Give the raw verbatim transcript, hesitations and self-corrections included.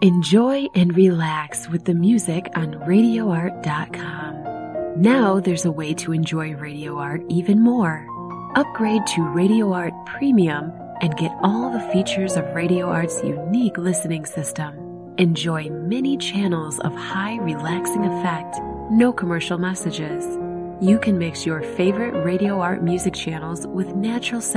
Enjoy and relax with the music on radio art dot com. Now there's a way to enjoy Radio Art even more. Upgrade to Radio Art Premium and get all the features of Radio Art's unique listening system. Enjoy many channels of high relaxing effect, no commercial messages. You can mix your favorite Radio Art music channels with natural sound